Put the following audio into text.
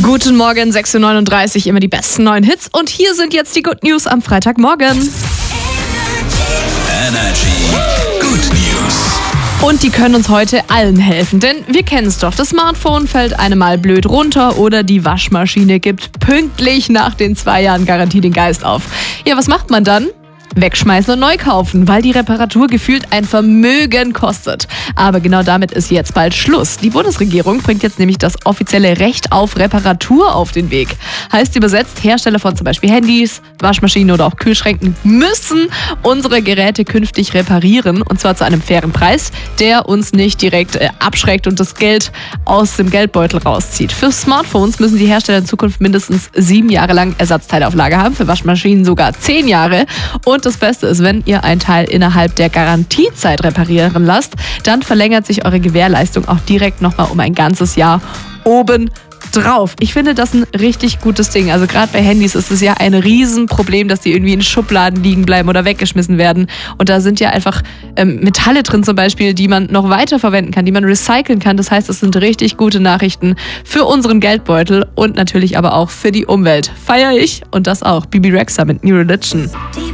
Guten Morgen, 6:39 Uhr, immer die besten neuen Hits. Und hier sind jetzt die Good News am Freitagmorgen. Energy Good News. Und die können uns heute allen helfen, denn wir kennen es doch. Das Smartphone fällt einem mal blöd runter oder die Waschmaschine gibt pünktlich nach den 2 Jahren Garantie den Geist auf. Ja, was macht man dann? Wegschmeißen und neu kaufen, weil die Reparatur gefühlt ein Vermögen kostet. Aber genau damit ist jetzt bald Schluss. Die Bundesregierung bringt jetzt nämlich das offizielle Recht auf Reparatur auf den Weg. Heißt übersetzt, Hersteller von zum Beispiel Handys, Waschmaschinen oder auch Kühlschränken müssen unsere Geräte künftig reparieren und zwar zu einem fairen Preis, der uns nicht direkt abschreckt und das Geld aus dem Geldbeutel rauszieht. Für Smartphones müssen die Hersteller in Zukunft mindestens 7 Jahre lang Ersatzteile auf Lager haben, für Waschmaschinen sogar 10 Jahre. Und das Beste ist, wenn ihr ein Teil innerhalb der Garantiezeit reparieren lasst, dann verlängert sich eure Gewährleistung auch direkt nochmal um ein ganzes Jahr oben drauf. Ich finde das ein richtig gutes Ding. Also gerade bei Handys ist es ja ein Riesenproblem, dass die irgendwie in Schubladen liegen bleiben oder weggeschmissen werden. Und da sind ja einfach Metalle drin zum Beispiel, die man noch weiterverwenden kann, die man recyceln kann. Das heißt, es sind richtig gute Nachrichten für unseren Geldbeutel und natürlich aber auch für die Umwelt. Feier ich und das auch. Bibi Rexha mit New Religion.